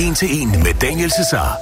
En til en med Daniel Cesar.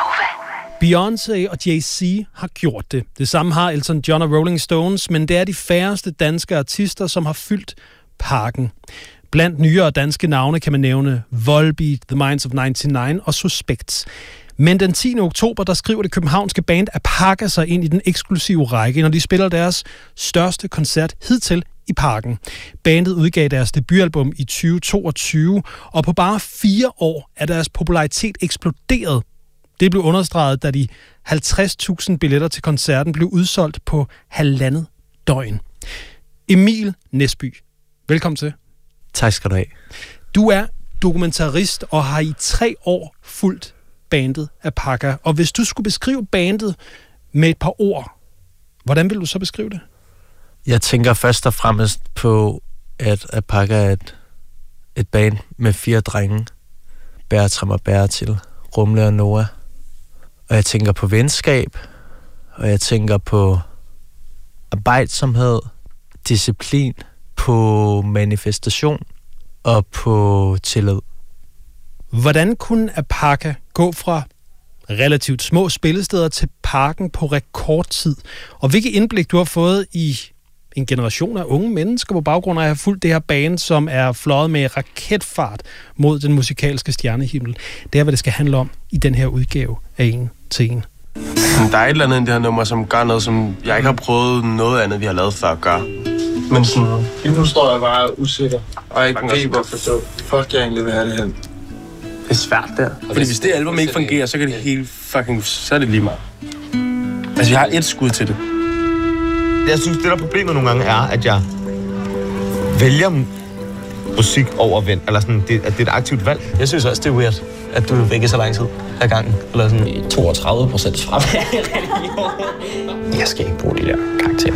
Beyoncé og Jay-Z har gjort det. Det samme har Elton John og Rolling Stones, men det er de færreste danske artister, som har fyldt parken. Blandt nyere danske navne kan man nævne Volbeat, The Minds of 99 og Suspects. Men den 10. oktober, der skriver det københavnske band Apaka sig ind i den eksklusive række, når de spiller deres største koncert hidtil i parken. Bandet udgav deres debutalbum i 2022, og på bare 4 år er deres popularitet eksploderet. Det blev understreget, da de 50.000 billetter til koncerten blev udsolgt på 1,5 døgn. Emil Næsby, velkommen til. Tak skal du have. Du er dokumentarist og har i 3 år fulgt bandet Apaka. Og hvis du skulle beskrive bandet med et par ord, hvordan vil du så beskrive det? Jeg tænker først og fremmest på, at Apaka er et band med 4 drenge. Bertram og Bertil, Rumle og Noah. Og jeg tænker på venskab, og jeg tænker på arbejdsomhed, disciplin, på manifestation og på tillid. Hvordan kunne Apaka gå fra relativt små spillesteder til parken på rekordtid? Og hvilket indblik du har fået i en generation af unge mennesker på baggrund af at have fulgt det her band, som er fløjet med raketfart mod den musikalske stjernehimmel. Det er, hvad det skal handle om i den her udgave af En til En. Der er et eller andet i det her nummer, som gør noget, som jeg ikke har prøvet noget andet, vi har lavet før at gøre. Men sådan, nu står jeg bare usikker, og ikke griber forstå. Fuck, jeg egentlig vil have det hen. Det er svært der. Fordi hvis det album ikke fungerer, så kan det hele fucking... Så er det lige meget. Altså, vi har et skud til det. Jeg synes, det der problemet nogle gange er, at jeg vælger musik over vent, eller sådan, at det er et aktivt valg. Jeg synes også, det er weird, at du er væk i så lang tid ad gangen. Eller sådan 32% frem. Jeg skal ikke bruge de der karakterer.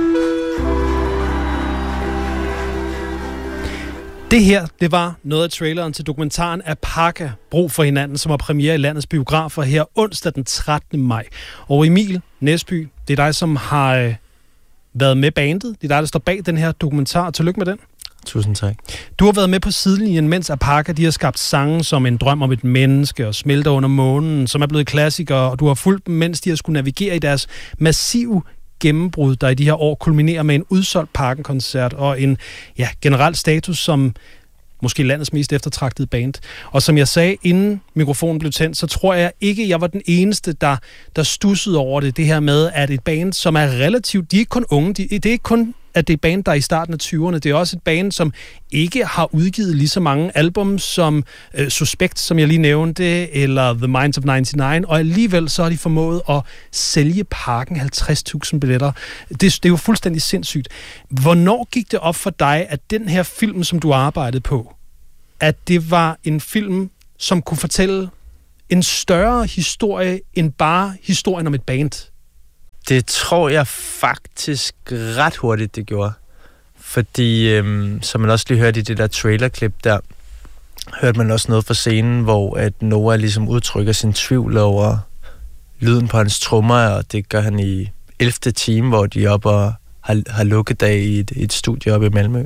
Det her, det var noget af traileren til dokumentaren Apaka, Brug for hinanden, som har premiere i landets biografer her onsdag den 13. maj. Og Emil Næsby, det er dig, som har været med bandet. Det er dig, der står bag den her dokumentar. Tillykke med den. Tusind tak. Du har været med på sidelinjen, mens Apaka de har skabt sange som En drøm om et menneske og Smelter under månen, som er blevet klassikere, og du har fulgt dem, mens de har skulle navigere i deres massive gennembrud, der i de her år kulminerer med en udsolgt Parken-koncert og en generel status som måske landets mest eftertragtede band. Og som jeg sagde, inden mikrofonen blev tændt, så tror jeg ikke, jeg var den eneste, der stussede over det her med, at et band, som er relativt... De er ikke kun unge, det er ikke kun, at det er et band, der er i starten af 20'erne. Det er også et band, som ikke har udgivet lige så mange album som Suspect, som jeg lige nævnte, eller The Minds of 99, og alligevel så har de formået at sælge parken 50.000 billetter. Det er jo fuldstændig sindssygt. Hvornår gik det op for dig, at den her film, som du arbejdede på, at det var en film, som kunne fortælle en større historie end bare historien om et band? Det tror jeg faktisk ret hurtigt, det gjorde. Fordi, som man også lige hørte i det der trailerklip der, hørte man også noget fra scenen, hvor at Noah ligesom udtrykker sin tvivl over lyden på hans trommer, og det gør han i 11. time, hvor de er oppe og har lukkedag i et studie oppe i Malmø.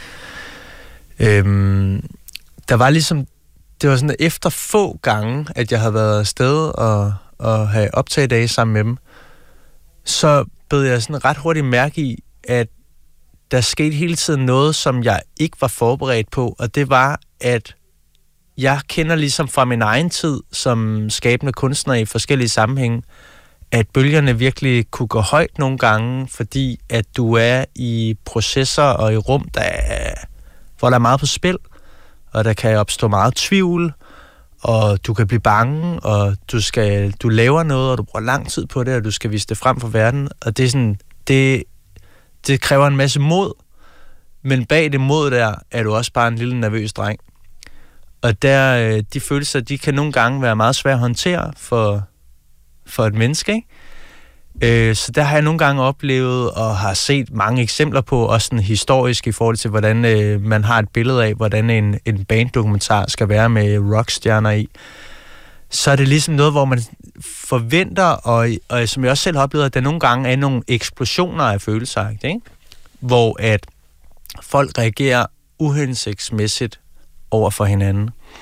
Der var ligesom, det var sådan efter få gange, at jeg havde været afsted og have optagedage sammen med dem, så bed jeg sådan ret hurtigt mærke i, at der skete hele tiden noget, som jeg ikke var forberedt på, og det var, at jeg kender ligesom fra min egen tid som skabende kunstner i forskellige sammenhænge, at bølgerne virkelig kunne gå højt nogle gange, fordi at du er i processer og i rum, hvor der er meget på spil, og der kan opstå meget tvivl, og du kan blive bange, og du laver noget, og du bruger lang tid på det, og du skal vise det frem for verden, og det er sådan, det kræver en masse mod, men bag det mod der, er du også bare en lille nervøs dreng. Og der, de følelser, de kan nogle gange være meget svære at håndtere for et menneske, ikke? Så der har jeg nogle gange oplevet og har set mange eksempler på, også sådan historisk i forhold til, hvordan man har et billede af, hvordan en banddokumentar skal være med rockstjerner i. Så er det ligesom noget, hvor man forventer, og som jeg også selv har oplevet, at der nogle gange er nogle eksplosioner af følelser, ikke? Hvor at folk reagerer uhensigtsmæssigt over for hinanden.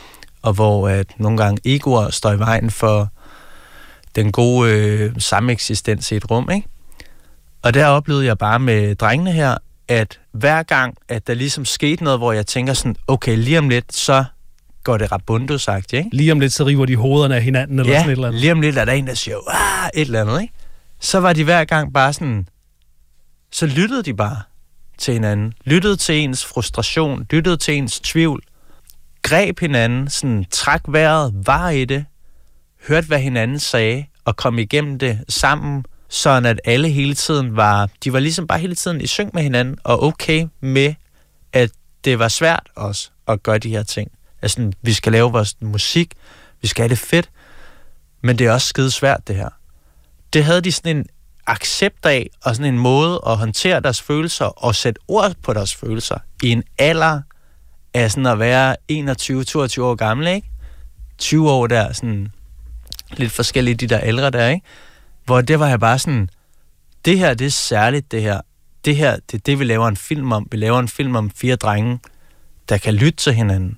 og hvor at nogle gange egoer står i vejen for den gode sameksistens i et rum, ikke? Og der oplevede jeg bare med drengene her, at hver gang, at der ligesom skete noget, hvor jeg tænker sådan, okay, lige om lidt, så går det rabundusagtigt, ikke? Lige om lidt, så river de hovederne af hinanden, eller sådan et eller andet. Lige om lidt er der en, der siger, et eller andet, ikke? Så var de hver gang bare sådan, så lyttede de bare til hinanden. Lyttede til ens frustration, lyttede til ens tvivl, greb hinanden, sådan trak vejret, var i det, hørte, hvad hinanden sagde, og kom igennem det sammen, sådan at alle hele tiden var ligesom bare hele tiden i sync med hinanden, og okay med, at det var svært også at gøre de her ting. Altså, vi skal lave vores musik, vi skal have det fedt, men det er også skide svært, det her. Det havde de sådan en accept af, og sådan en måde at håndtere deres følelser, og sætte ord på deres følelser, i en alder af sådan at være 21-22 år gammel, ikke? 20 år der, sådan lidt forskellige de der ældre der, ikke? Hvor det var jeg bare sådan, det her, det er særligt, det her. Det her, det er det, vi laver en film om. Vi laver en film om 4 drenge, der kan lytte til hinanden.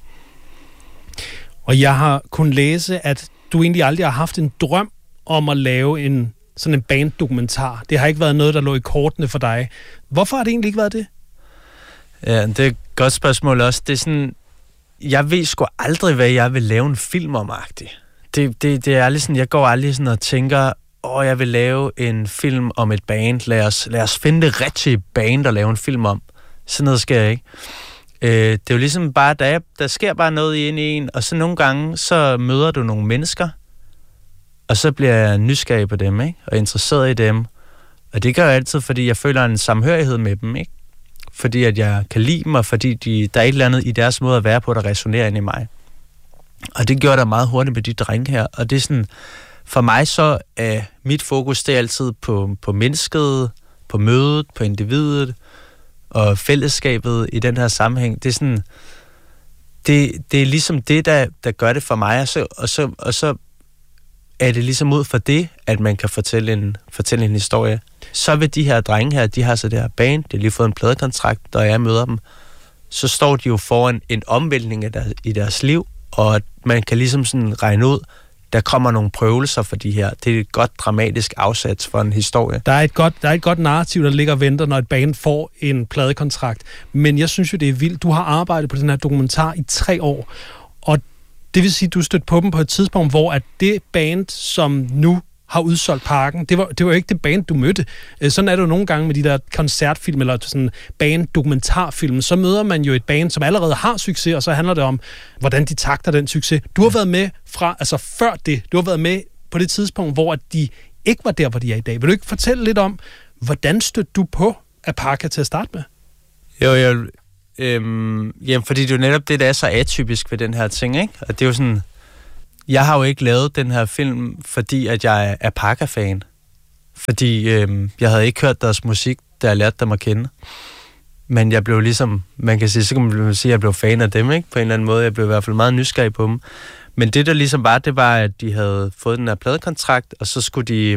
Og jeg har kunnet læse, at du egentlig aldrig har haft en drøm om at lave sådan en banddokumentar. Det har ikke været noget, der lå i kortene for dig. Hvorfor har det egentlig ikke været det? Ja, det er et godt spørgsmål også. Det er sådan, jeg ved sgu aldrig, hvad jeg vil lave en film om-agtigt. Det er aldrig sådan, jeg går aldrig sådan og tænker, jeg vil lave en film om et band. Lad os finde det rigtige band og lave en film om. Sådan noget sker ikke. Det er jo ligesom bare, der sker bare noget inde i en, og så nogle gange, så møder du nogle mennesker, og så bliver jeg nysgerrig på dem, ikke? Og interesseret i dem. Og det gør jeg altid, fordi jeg føler en samhørighed med dem, ikke? Fordi at jeg kan lide dem, og fordi der er et eller andet i deres måde at være på, der resonerer ind i mig. Og det gjorde der meget hurtigt med de drenge her. Og det er sådan, for mig så er mit fokus, det er altid på mennesket, på mødet, på individet, og fællesskabet i den her sammenhæng. Det er sådan, det er ligesom det, der gør det for mig, og så er det ligesom ud for det, at man kan fortælle en historie. Så vil de her drenge her, de har så det her band, de har lige fået en pladekontrakt, og jeg møder dem, så står de jo foran en omvæltning i deres liv, og man kan ligesom sådan regne ud, der kommer nogle prøvelser for de her. Det er et godt dramatisk afsats for en historie. Der er et godt narrativ, der ligger og venter, når et band får en pladekontrakt. Men jeg synes jo, det er vildt. Du har arbejdet på den her dokumentar i 3 år, og det vil sige, at du stødte på dem på et tidspunkt, hvor at det band, som nu har udsolgt Parken, det var jo ikke det band, du mødte. Sådan er det jo nogle gange med de der koncertfilm eller sådan band-dokumentarfilm. Så møder man jo et band, som allerede har succes, og så handler det om, hvordan de takter den succes. Du har været med før det. Du har været med på det tidspunkt, hvor de ikke var der, hvor de er i dag. Vil du ikke fortælle lidt om, hvordan stødte du på Apaka til at starte med? Jo, jamen, fordi det er jo netop det, der er så atypisk ved den her ting, ikke? Og det er jo sådan, jeg har jo ikke lavet den her film, fordi at jeg er Apaka-fan. Fordi jeg havde ikke hørt deres musik, da jeg lærte dem at kende. Men jeg blev ligesom, så kan man sige, at jeg blev fan af dem, ikke? På en eller anden måde. Jeg blev i hvert fald meget nysgerrig på dem. Men det der ligesom var, det var, at de havde fået den her pladekontrakt, og så skulle de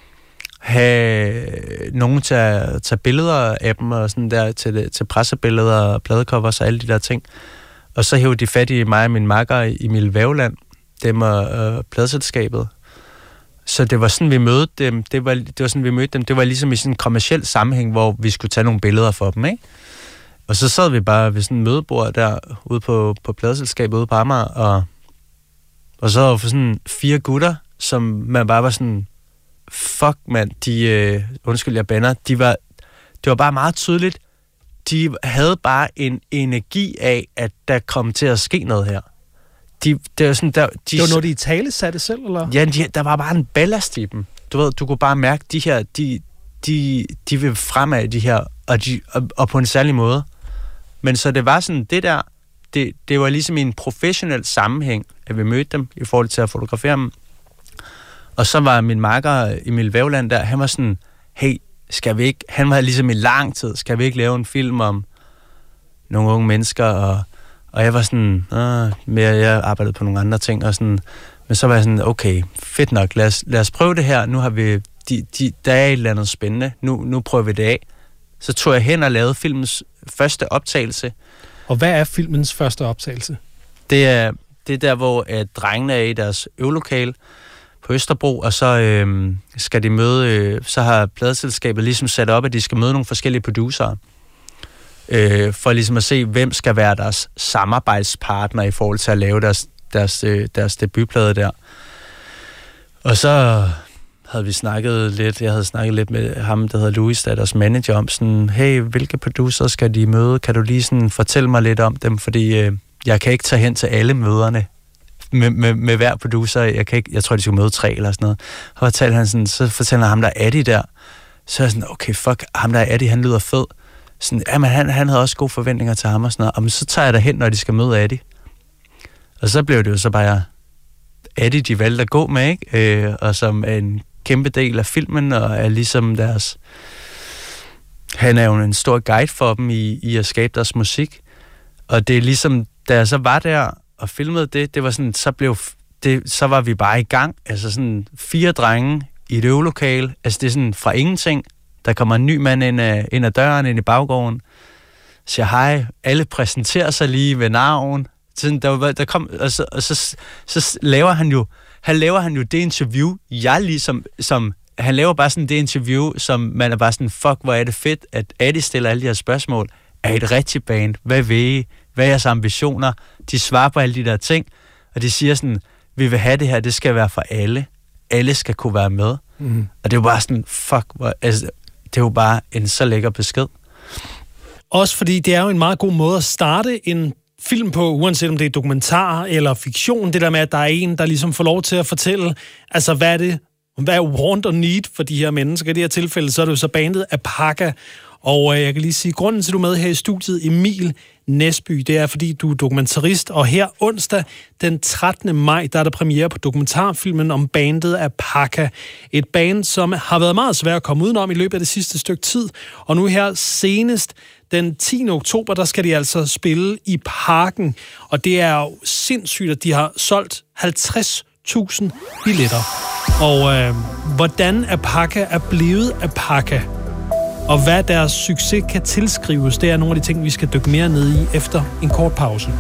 have nogen til at tage billeder af dem, og sådan der, til pressebilleder og pladecovers og alle de der ting. Og så hævde de fat i mig og min makker Emil Vævland, dem og pladselskabet. Så det var sådan, vi mødte dem. Det var sådan, vi mødte dem. Det var ligesom i sådan en kommerciel sammenhæng, hvor vi skulle tage nogle billeder for dem, ikke? Og så sad vi bare ved sådan en mødebord der, ude på pladselskabet ude på Amager, og så var for sådan 4 gutter, som man bare var sådan, fuck mand, undskyld jeg bander, det var bare meget tydeligt, de havde bare en energi af, at der kom til at ske noget her. Det var noget, de i tale satte selv, eller? Ja, der var bare en ballast i dem. Du ved, du kunne bare mærke, de her, de vil fremad, de her, og på en særlig måde. Men så det var sådan, det var ligesom i en professionel sammenhæng, at vi mødte dem, i forhold til at fotografere dem. Og så var min makker Emil Vævland der, han var sådan, hey, han var ligesom i lang tid, skal vi ikke lave en film om nogle unge mennesker, og jeg var sådan, jeg arbejdede på nogle andre ting, og sådan, men så var jeg sådan, okay, fedt nok, lad os prøve det her, nu har vi, der er et eller andet spændende, nu prøver vi det af. Så tog jeg hen og lavede filmens første optagelse. Og hvad er filmens første optagelse? Det det er der, hvor drengene er i deres øvelokale på Østerbro, og så skal de møde, så har pladeselskabet ligesom sat op, at de skal møde nogle forskellige producerer, for ligesom at se, hvem skal være deres samarbejdspartner i forhold til at lave deres debutplade der. Og så havde vi snakket lidt, jeg havde snakket lidt med ham, der hedder Louis, der er deres manager, om sådan, hey, hvilke producer skal de møde? Kan du lige sådan fortælle mig lidt om dem? Fordi jeg kan ikke tage hen til alle møderne med hver producer. Jeg tror, de skulle møde 3 eller sådan noget. Så fortæller ham, der er Eddie der. Så er jeg sådan, okay, fuck, ham der er Eddie, han lyder fed. Sådan, jamen, han havde også gode forventninger til ham og sådan noget. Og så tager jeg derhen, når de skal møde Eddie. Og så blev det jo så bare Eddie, de valgte at gå med, ikke? Og som er en kæmpe del af filmen, og er ligesom deres... Han er jo en stor guide for dem i at skabe deres musik. Og det er ligesom, da jeg så var der og filmede det var sådan, så var vi bare i gang. Altså sådan 4 drenge i et øvelokale. Altså det er sådan fra ingenting. Der kommer en ny mand ind ad døren, ind i baggården. Siger hej. Alle præsenterer sig lige ved navn. Sådan, der kom, og så laver han jo det interview, jeg ligesom, han laver bare sådan det interview, som man er bare sådan, fuck, hvor er det fedt, at Eddie stiller alle de her spørgsmål. Er et rigtigt band? Hvad vil I? Hvad er jeres ambitioner? De svarer på alle de der ting, og de siger sådan, vi vil have det her, det skal være for alle. Alle skal kunne være med. Mm. Og det er jo bare sådan, fuck, det er jo bare en så lækker besked. Også fordi det er jo en meget god måde at starte en film på, uanset om det er dokumentar eller fiktion, det der med, at der er en, der ligesom får lov til at fortælle, altså hvad er want or need for de her mennesker. I det her tilfælde, så er det jo så bandet Apaka, og jeg kan lige sige, grunden til, at du er med her i studiet, Emil Næsby, det er, fordi du er dokumentarist, og her onsdag den 13. maj, der er der premiere på dokumentarfilmen om bandet Apaka. Et band, som har været meget svært at komme udenom i løbet af det sidste stykke tid, og nu her senest den 10. oktober, der skal de altså spille i Parken, og det er jo sindssygt, at de har solgt 50.000 billetter. Og hvordan Apaka er blevet Apaka, og hvad deres succes kan tilskrives, det er nogle af de ting, vi skal dykke mere ned i efter en kort pause.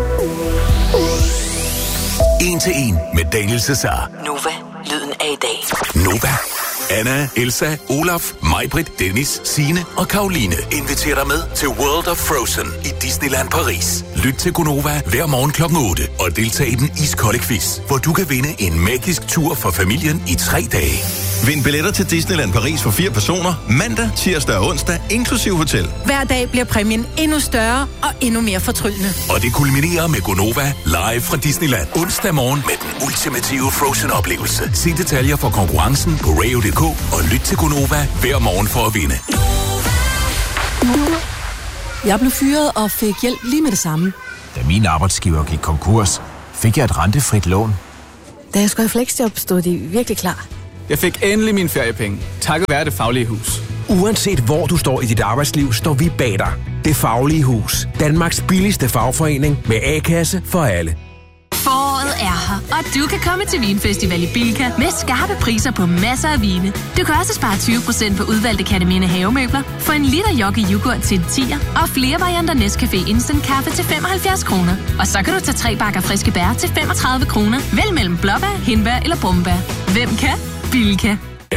1 til 1 med Daniel Cesar. Nova, lyden af i dag. Nova. Anna, Elsa, Olaf, Majbrit, Dennis, Signe og Karoline inviterer dig med til World of Frozen i Disneyland Paris. Lyt til Gonova hver morgen kl. 8 og deltag i den iskolde quiz, hvor du kan vinde en magisk tur for familien i 3 dage. Vind billetter til Disneyland Paris for 4 personer, mandag, tirsdag og onsdag, inklusiv hotel. Hver dag bliver præmien endnu større og endnu mere fortryllende. Og det kulminerer med Gonova live fra Disneyland onsdag morgen med den ultimative Frozen-oplevelse. Se detaljer for konkurrencen på radio.dk og lyt til Gonova hver morgen for at vinde. Jeg blev fyret og fik hjælp lige med det samme. Da min arbejdsgiver gik konkurs, fik jeg et rentefrit lån. Da jeg skulle i fleksjob, stod de virkelig klar. Jeg fik endelig mine feriepenge, takket være Det Faglige Hus. Uanset hvor du står i dit arbejdsliv, står vi bag dig. Det Faglige Hus. Danmarks billigste fagforening med A-kasse for alle. Foråret er her, og du kan komme til Vinfestival i Bilka med skarpe priser på masser af vine. Du kan også spare 20% på udvalgte Katamine havemøbler, få en liter Yogi yoghurt til en 10'er, og flere varianter Nescafé Instant Kaffe til 75 kroner. Og så kan du tage 3 bakker friske bær til 35 kroner. Vælg mellem blåbær, hindbær eller brumbær. Hvem kan? Bilka.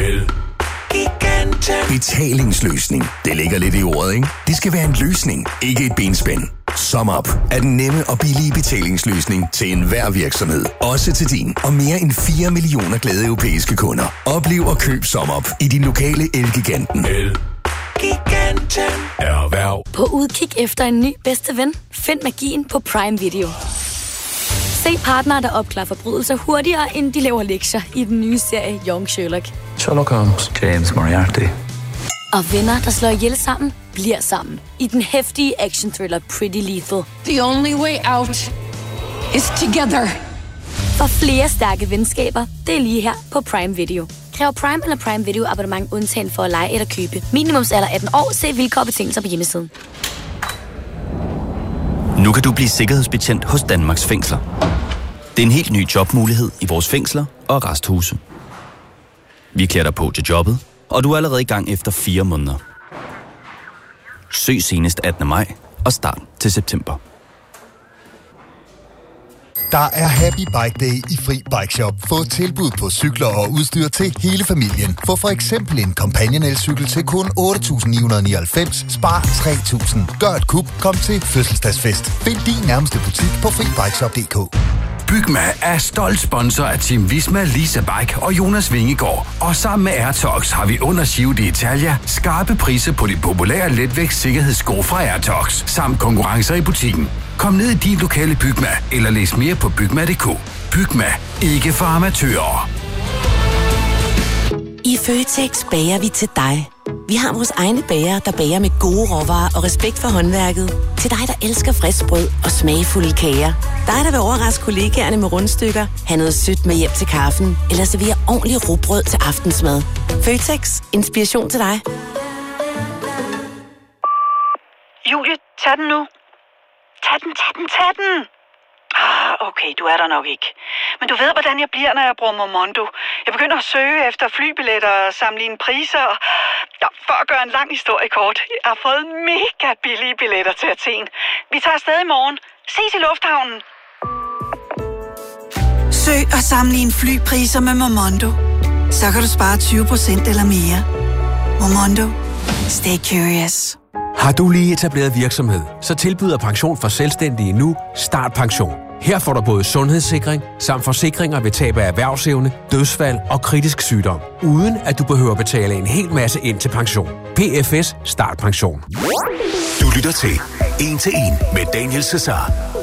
Betalingsløsning. Det ligger lidt i ordet, ikke? Det skal være en løsning, ikke et benspænd. SumUp er den nemme og billige betalingsløsning til enhver virksomhed. Også til din og mere end 4 millioner glade europæiske kunder. Oplev og køb SumUp i din lokale Elgiganten. Elgiganten. Erhverv. På udkig efter en ny bedste ven. Find magien på Prime Video. Se partnere, der opklarer forbrydelser hurtigere, end de laver lektier i den nye serie Young Sherlock. Sherlock Holmes, James Moriarty. Og venner, der slår ihjel sammen, bliver sammen. I den heftige action-thriller Pretty Lethal. The only way out is together. For flere stærke venskaber, det er lige her på Prime Video. Kræv Prime eller Prime Video abonnement undtagen for at lege eller købe. Minimumsalder 18 år. Se vilkår og betingelser på hjemmesiden. Nu kan du blive sikkerhedsbetjent hos Danmarks Fængsler. Det er en helt ny jobmulighed i vores fængsler og arresthuse. Vi klæder dig på til jobbet, og du er allerede i gang efter 4 måneder. Søg senest 18. maj og start til september. Der er Happy Bike Day i Fri Bike Shop. Få tilbud på cykler og udstyr til hele familien. Få for eksempel en Companion-elcykel til kun 8.999. Spar 3.000. Gør et kub. Kom til fødselsdagsfest. Find din nærmeste butik på FriBikeShop.dk. Bygma er stolt sponsor af Team Visma, Lisa Bike og Jonas Vingegaard. Og sammen med Airtox har vi under Giro d'Italia skarpe priser på de populære letvægts sikkerhedssko fra Airtox, samt konkurrencer i butikken. Kom ned i din lokale Bygma, eller læs mere på bygma.dk. Bygma, ikke for amatører. I Føtex bager vi til dig. Vi har vores egne bager, der bager med gode råvarer og respekt for håndværket. Til dig, der elsker frisk brød og smagfulde kager. Dig, der vil overraske kollegaerne med rundstykker, have noget sødt med hjem til kaffen, eller servere ordentligt rugbrød til aftensmad. Føtex. Inspiration til dig. Julie, tag den nu. Tag den. Okay, du er der nok ikke. Men du ved, hvordan jeg bliver, når jeg bruger Momondo. Jeg begynder at søge efter flybilletter og sammenligne priser. Ja, for at gøre en lang historie kort. Jeg har fået mega billige billetter til Athen. Vi tager afsted i morgen. Ses i lufthavnen. Søg og sammenligne flypriser med Momondo. Så kan du spare 20% eller mere. Momondo. Stay curious. Har du lige etableret virksomhed, så tilbyder Pension for Selvstændige nu Start Pension. Her får du både sundhedssikring samt forsikringer ved tab af erhvervsevne, dødsfald og kritisk sygdom, uden at du behøver betale en hel masse ind til pension. PFS Start Pension. Du lytter til 1 til 1 med Daniel Cesar.